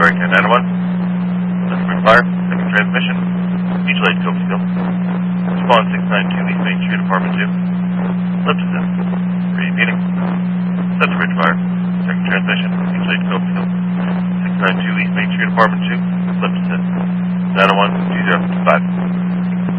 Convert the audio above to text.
Hurricane 901. Listening fire, second transmission. Mutual aid Copesville. Spawn 692 East Main Street, Apartment 2. Lift assist. Repeating. That's Ridge Fire. Second transmission. Mutual aid Copesville. 692 East Main Street, Apartment 2. Lift assist. 901 2055.